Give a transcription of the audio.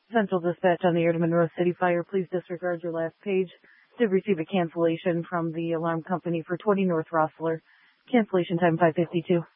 Central Dispatch on the air to Monroe City Fire. Please disregard your last page. Did receive a cancellation from the alarm company for 20 North Rossler. Cancellation time 5:52.